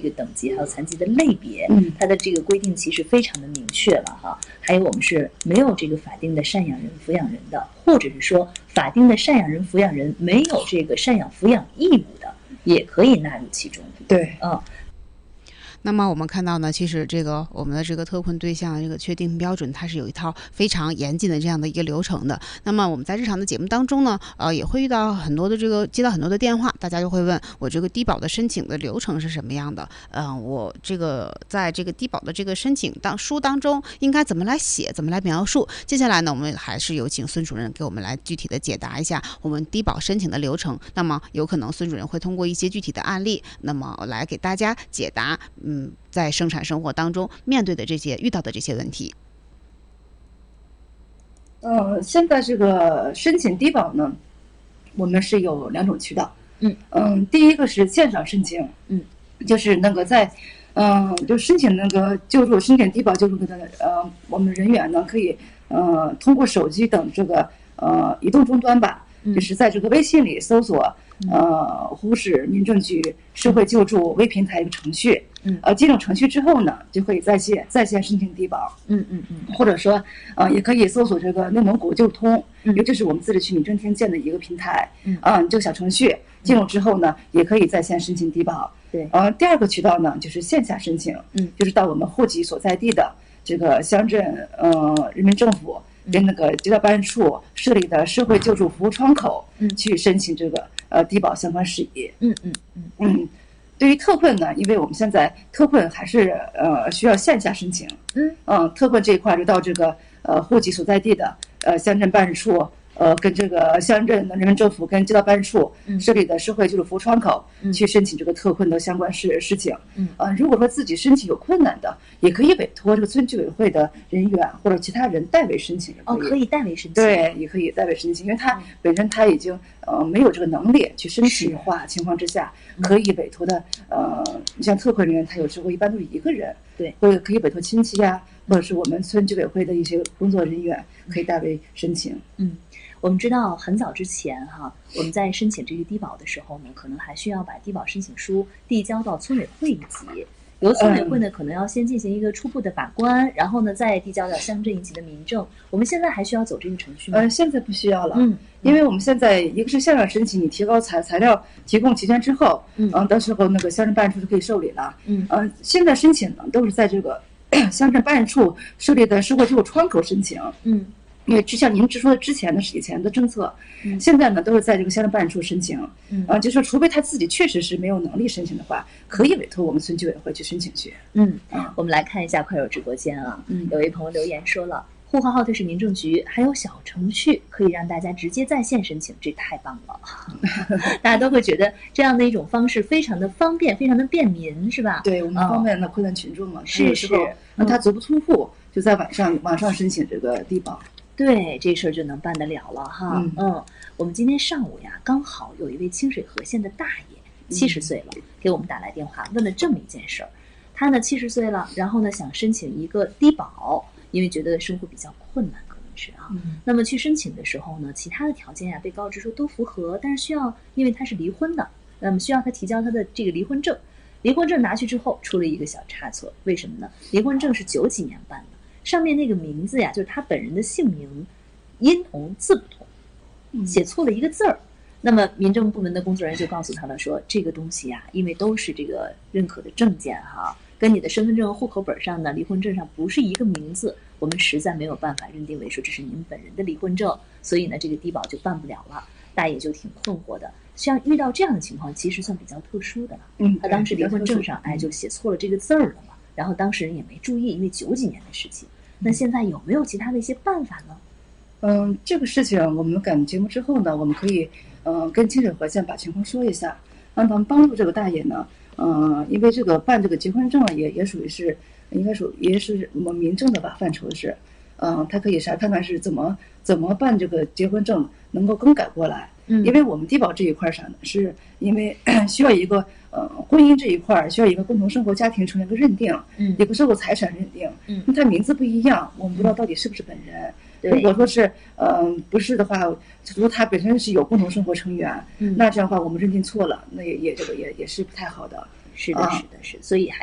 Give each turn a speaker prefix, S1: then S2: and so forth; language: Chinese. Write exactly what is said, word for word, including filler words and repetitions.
S1: 个等级还有残疾的类别，嗯，它的这个规定其实非常的明确了哈。还有我们是没有这个法定的赡养人抚养人的，或者是说法定的赡养人抚养人没有这个赡养抚养义务的，也可以纳入其中。
S2: 对，
S1: 嗯。
S3: 那么我们看到呢，其实这个我们的这个特困对象这个确定标准，它是有一套非常严谨的这样的一个流程的。那么我们在日常的节目当中呢，呃，也会遇到很多的这个接到很多的电话，大家就会问我这个低保的申请的流程是什么样的？嗯、呃，我这个在这个低保的这个申请当书当中应该怎么来写，怎么来描述？接下来呢，我们还是有请孙主任给我们来具体的解答一下我们低保申请的流程。那么有可能孙主任会通过一些具体的案例，那么来给大家解答，嗯。在生产生活当中面对的这些遇到的这些问题。
S2: 呃，现在这个申请低保呢，我们是有两种渠道。嗯嗯，第一个是线上申请，嗯，就是那个在，嗯、呃，就申请那个救助申请低保救助的呃，我们人员呢可以呃通过手机等这个呃移动终端吧，就是在这个微信里搜索。呃，湖市民政局社会救助微平台一个程序，嗯，呃，进入程序之后呢，就可以在线在线申请低保，嗯嗯嗯，或者说，呃，也可以搜索这个内蒙古救通，因为这是我们自治区民政厅建的一个平台，嗯，啊、呃，这个小程序进入之后呢，也可以在线申请低保，对，呃，第二个渠道呢就是线下申请，嗯，就是到我们户籍所在地的这个乡镇，呃，人民政府跟那个街道办事处设立的社会救助服务窗口，嗯，去申请这个。呃，低保相关事宜，嗯嗯嗯嗯，对于特困呢，因为我们现在特困还是呃需要线下申请，嗯嗯，特困这一块就到这个呃户籍所在地的呃乡镇办事处，呃跟这个乡镇人民政府跟街道办事处设立的社会救助服务窗口、嗯、去申请这个特困的相关事事情，嗯呃如果说自己申请有困难的，也可以委托这个村居委会的人员或者其他人代为申请，
S1: 哦，可以代为申请，
S2: 对，也可以代为申请，因为他本身他已经。呃，没有这个能力去申请的话，情况之下，可以委托的，呃，你像特困人员，他有时候一般都是一个人，对，或者可以委托亲戚呀、啊，或者是我们村居委会的一些工作人员，可以代为申请。
S1: 嗯，我们知道很早之前哈，我们在申请这个低保的时候呢，可能还需要把低保申请书递交到村委会一级。由村委会呢，可能要先进行一个初步的把关，然后呢，再递交到乡镇一级的民政。我们现在还需要走这个程序吗？
S2: 呃，现在不需要了，嗯，因为我们现在一个是线上申请，你提高材材料提供齐全之后，嗯，呃、到时候那个乡镇办事处就可以受理了，嗯，呃，现在申请呢都是在这个乡镇办事处设立的社会救助窗口申请，嗯。因为就像您之说的之前的是以前的政策，嗯，现在呢都是在这个乡镇办事处申请，嗯，啊，就是除非他自己确实是没有能力申请的话，可以委托我们村居委会去申请去。
S1: 嗯，啊，我们来看一下快手直播间啊，嗯，有一朋友留言说了，户号号对是民政局，还有小程序可以让大家直接在线申请，这太棒了，大家都会觉得这样的一种方式非常的方便，非常的便民，是吧？
S2: 对，我们方便了困难群众嘛，
S1: 是是，
S2: 那他足不出户，就在晚上网上申请这个低保。
S1: 对，这事儿就能办得了了哈。嗯, 嗯，我们今天上午呀，刚好有一位清水河县的大爷，七十岁了，嗯、给我们打来电话，问了这么一件事儿。他呢七十岁了，然后呢想申请一个低保，因为觉得生活比较困难，可能是啊。嗯、那么去申请的时候呢，其他的条件呀被告知说都符合，但是需要，因为他是离婚的，那么需要他提交他的这个离婚证。离婚证拿去之后，出了一个小差错，为什么呢？离婚证是九几年办的。上面那个名字呀，就是他本人的姓名，音同字不同，写错了一个字儿。那么民政部门的工作人员就告诉他了，说这个东西呀，因为都是这个认可的证件哈，跟你的身份证、户口本上的离婚证上不是一个名字，我们实在没有办法认定为说这是您本人的离婚证，所以呢，这个低保就办不了了。大爷就挺困惑的，像遇到这样的情况，其实算比较特殊的了。嗯，他当时离婚证上哎就写错了这个字儿了嘛，然后当事人也没注意，因为九几年的事情。那现在有没有其他的一些办法呢？
S2: 嗯，这个事情我们赶节目之后呢，我们可以嗯、呃、跟清水河县把情况说一下，让他们帮助这个大爷呢，嗯、呃，因为这个办这个结婚证也也属于是应该属也是我们民政的吧范畴是，嗯、呃，他可以啥看看是怎么怎么办这个结婚证能够更改过来。嗯，因为我们低保这一块啥呢？是因为需要一个呃婚姻这一块需要一个共同生活家庭成员的认定，嗯，一个社会财产认定，嗯，那他名字不一样，我们不知道到底是不是本人。嗯、如果说是嗯、呃、不是的话，如果他本身是有共同生活成员，嗯，那这样的话我们认定错了，那也也这个也也是不太好的。
S1: 是的，是的，是，所以还